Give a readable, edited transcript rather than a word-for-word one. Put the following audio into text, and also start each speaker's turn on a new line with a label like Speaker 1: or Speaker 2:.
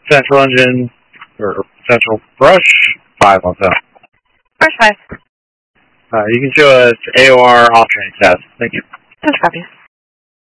Speaker 1: Central engine, or central brush, 5 on that.
Speaker 2: Brush 5.
Speaker 1: You can show us AOR alternating status. Thank you.
Speaker 2: Push copy.